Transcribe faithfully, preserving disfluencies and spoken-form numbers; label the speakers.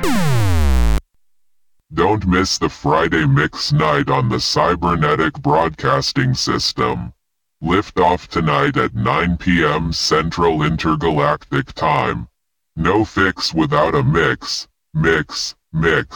Speaker 1: Don't miss the Friday Mix Night on the Cybernetic Broadcasting System. Lift off tonight at nine p m Central Intergalactic Time. No fix without a mix. Mix, mix.